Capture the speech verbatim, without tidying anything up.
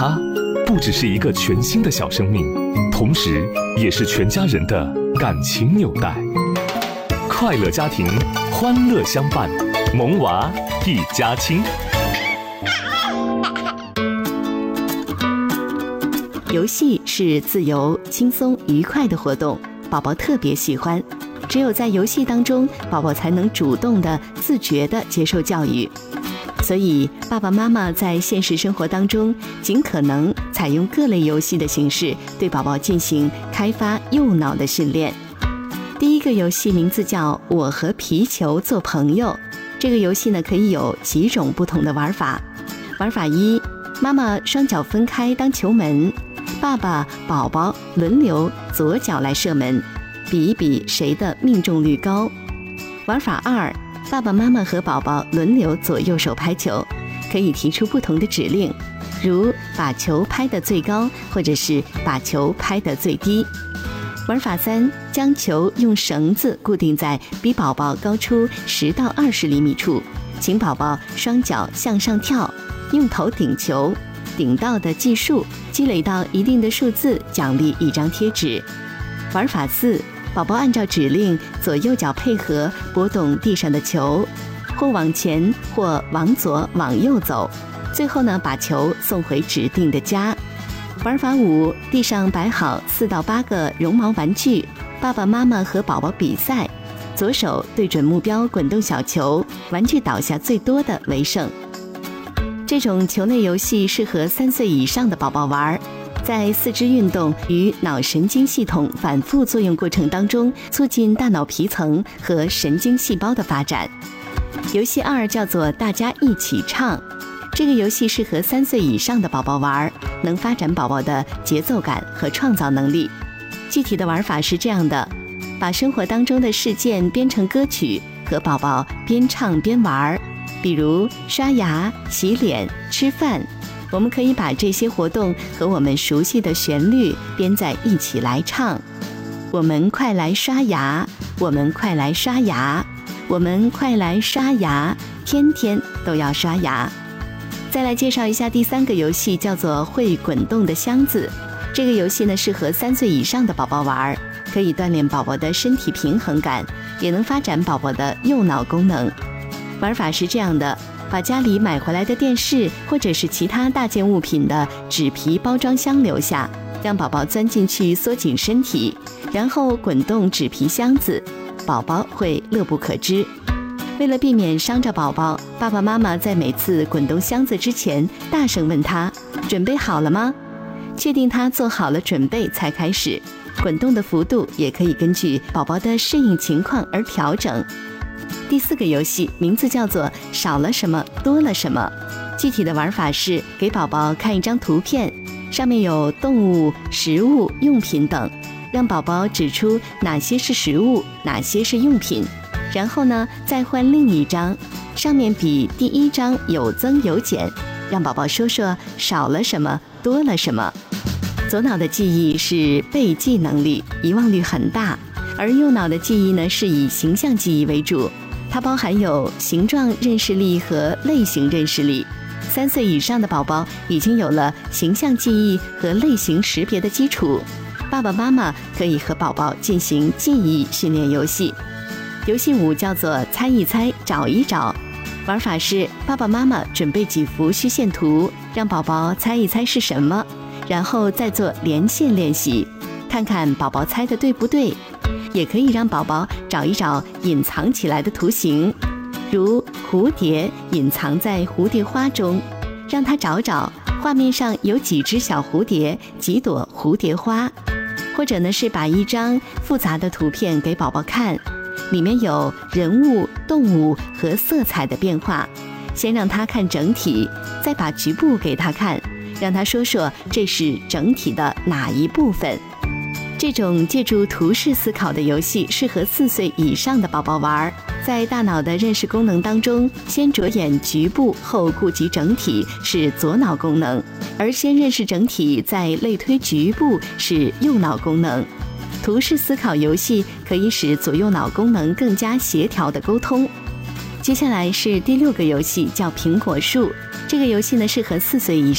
它不只是一个全新的小生命，同时也是全家人的感情纽带。快乐家庭，欢乐相伴，萌娃一家亲。 游戏是自由、轻松、愉快的活动，宝宝特别喜欢。只有在游戏当中，宝宝才能主动的、自觉的接受教育。所以，爸爸妈妈在现实生活当中，尽可能采用各类游戏的形式，对宝宝进行开发右脑的训练。第一个游戏名字叫“我和皮球做朋友”。这个游戏呢，可以有几种不同的玩法。玩法一，妈妈双脚分开当球门，爸爸、宝宝轮流左脚来射门，比一比谁的命中率高。玩法二，爸爸妈妈和宝宝轮流左右手拍球，可以提出不同的指令，如把球拍得最高，或者是把球拍得最低。玩法三，将球用绳子固定在比宝宝高出十到二十厘米处，请宝宝双脚向上跳，用头顶球，顶到的计数，积累到一定的数字，奖励一张贴纸。玩法四，宝宝按照指令左右脚配合拨动地上的球，或往前或往左往右走，最后呢把球送回指定的家。玩法五，地上摆好四到八个绒毛玩具，爸爸妈妈和宝宝比赛，左手对准目标滚动小球，玩具倒下最多的为胜。这种球类游戏适合三岁以上的宝宝玩，在四肢运动与脑神经系统反复作用过程当中，促进大脑皮层和神经细胞的发展。游戏二叫做大家一起唱，这个游戏适合三岁以上的宝宝玩，能发展宝宝的节奏感和创造能力。具体的玩法是这样的，把生活当中的事件编成歌曲，和宝宝边唱边玩，比如刷牙、洗脸、吃饭。我们可以把这些活动和我们熟悉的旋律编在一起来唱。我们快来刷牙，我们快来刷牙，我们快来刷牙，天天都要刷牙。再来介绍一下第三个游戏，叫做会滚动的箱子。这个游戏呢，适合三岁以上的宝宝玩，可以锻炼宝宝的身体平衡感，也能发展宝宝的右脑功能。玩法是这样的，把家里买回来的电视或者是其他大件物品的纸皮包装箱留下，让宝宝钻进去缩紧身体，然后滚动纸皮箱子，宝宝会乐不可支。为了避免伤着宝宝，爸爸妈妈在每次滚动箱子之前大声问他准备好了吗？确定他做好了准备才开始。滚动的幅度也可以根据宝宝的适应情况而调整。第四个游戏名字叫做少了什么多了什么。具体的玩法是给宝宝看一张图片，上面有动物、食物、用品等，让宝宝指出哪些是食物，哪些是用品，然后呢再换另一张，上面比第一张有增有减，让宝宝说说少了什么多了什么。左脑的记忆是背记能力，遗忘率很大，而右脑的记忆呢是以形象记忆为主，它包含有形状认识力和类型认识力。三岁以上的宝宝已经有了形象记忆和类型识别的基础，爸爸妈妈可以和宝宝进行记忆训练游戏。游戏五叫做猜一猜找一找，玩法是爸爸妈妈准备几幅虚线图，让宝宝猜一猜是什么，然后再做连线练习，看看宝宝猜的对不对。也可以让宝宝找一找隐藏起来的图形，如蝴蝶隐藏在蝴蝶花中，让他找找画面上有几只小蝴蝶，几朵蝴蝶花。或者呢是把一张复杂的图片给宝宝看，里面有人物、动物和色彩的变化，先让他看整体，再把局部给他看，让他说说这是整体的哪一部分。这种借助图示思考的游戏适合四岁以上的宝宝玩，在大脑的认识功能当中，先着眼局部后顾及整体是左脑功能，而先认识整体再类推局部是右脑功能。图示思考游戏可以使左右脑功能更加协调的沟通。接下来是第六个游戏，叫苹果树。这个游戏呢适合四岁以